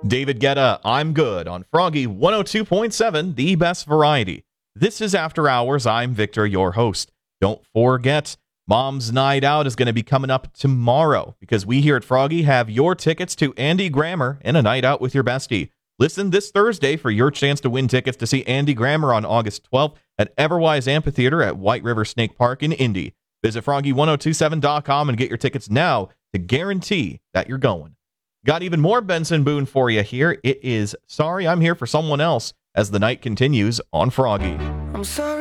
David Guetta, I'm Good on Froggy 102.7, the best variety. This is After Hours. I'm Victor, your host. Don't forget, Mom's Night Out is going to be coming up tomorrow because we here at Froggy have your tickets to Andy Grammer and a night out with your bestie. Listen this Thursday for your chance to win tickets to see Andy Grammer on August 12th at Everwise Amphitheater at White River Snake Park in Indy. Visit froggy1027.com and get your tickets now to guarantee that you're going. Got even more Benson Boone for you here. It is Sorry I'm Here for Someone Else as the night continues on Froggy. I'm sorry.